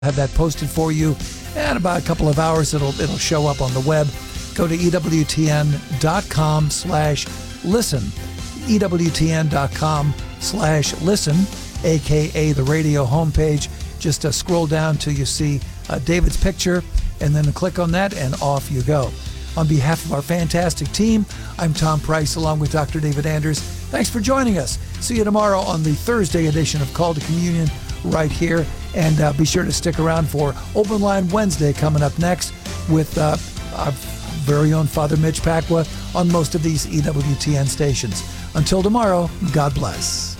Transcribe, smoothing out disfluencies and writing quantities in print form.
have that posted for you. In about a couple of hours, it'll show up on the web. Go to EWTN.com/listen. EWTN.com/listen, aka the radio homepage. Just scroll down till you see David's picture, and then click on that, and off you go. On behalf of our fantastic team, I'm Tom Price, along with Dr. David Anders. Thanks for joining us. See you tomorrow on the Thursday edition of Call to Communion right here. And be sure to stick around for Open Line Wednesday coming up next with our very own Father Mitch Pacwa on most of these EWTN stations. Until tomorrow, God bless.